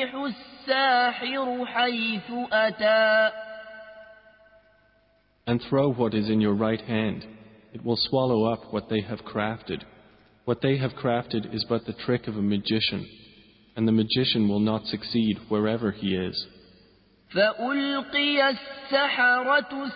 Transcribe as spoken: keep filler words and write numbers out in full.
يفلح الساحر حيث أتى. And throw what is in your right hand. It will swallow up what they have crafted. What they have crafted is but the trick of a magician, and the magician will not succeed wherever he is. فألقي السحرة